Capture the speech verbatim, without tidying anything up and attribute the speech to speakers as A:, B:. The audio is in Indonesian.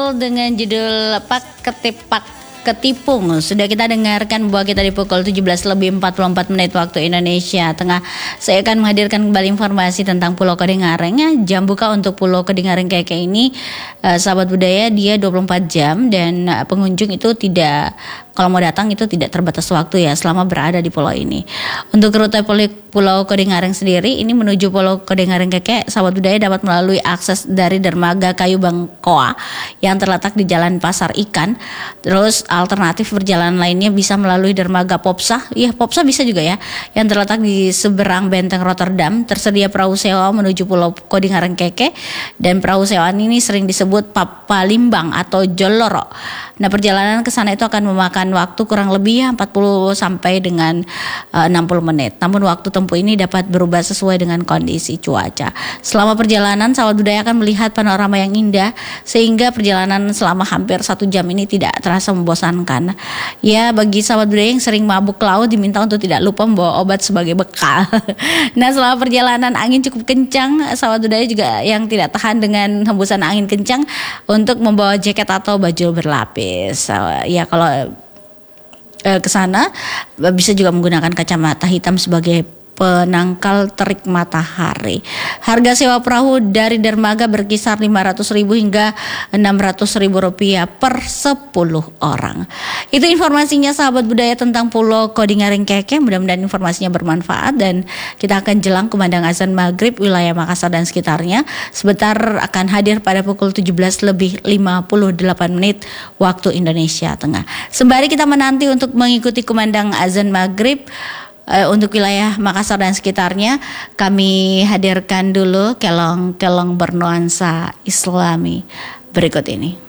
A: Pukul dengan judul Pak Ketipak Ketipung. Sudah kita dengarkan bahwa kita di pukul tujuh belas lebih empat puluh empat menit waktu Indonesia Tengah. Saya akan menghadirkan kembali informasi tentang Pulau Kedingareng. Jam buka untuk Pulau Kedingareng Keke ini, eh, sahabat budaya, dia dua puluh empat jam dan eh, pengunjung itu tidak, kalau mau datang itu tidak terbatas waktu ya selama berada di pulau ini. Untuk rute Pulau Kedingareng sendiri ini menuju Pulau Kedingareng Keke, sahabat budaya dapat melalui akses dari dermaga Kayu Bangkoa yang terletak di Jalan Pasar Ikan. Terus alternatif perjalanan lainnya bisa melalui dermaga Popsa, ya Popsa bisa juga ya, yang terletak di seberang benteng Rotterdam. Tersedia perahu sewa menuju Pulau Kedingareng Keke dan perahu sewaan ini sering disebut Papalimbang atau Joloro. Nah, perjalanan ke sana itu akan memakan waktu kurang lebih ya empat puluh sampai dengan uh, enam puluh menit. Namun waktu tempuh ini dapat berubah sesuai dengan kondisi cuaca. Selama perjalanan, sahabat budaya akan melihat panorama yang indah sehingga perjalanan selama hampir satu jam ini tidak terasa membosankan. Ya, bagi sahabat budaya yang sering mabuk laut diminta untuk tidak lupa membawa obat sebagai bekal. Nah, selama perjalanan angin cukup kencang, sahabat budaya juga yang tidak tahan dengan hembusan angin kencang untuk membawa jaket atau baju berlapis. Ya, kalau eh, ke sana bisa juga menggunakan kacamata hitam sebagai penangkal terik matahari. Harga sewa perahu dari dermaga berkisar lima ratus ribu hingga enam ratus ribu rupiah per sepuluh orang. Itu informasinya sahabat budaya tentang Pulau Kedingareng Keke. Mudah-mudahan informasinya bermanfaat dan kita akan jelang kumandang azan maghrib wilayah Makassar dan sekitarnya. Sebentar akan hadir pada pukul tujuh belas lebih lima puluh delapan menit waktu Indonesia Tengah. Sembari kita menanti untuk mengikuti kumandang azan maghrib untuk wilayah Makassar dan sekitarnya, kami hadirkan dulu kelong-kelong bernuansa Islami berikut ini.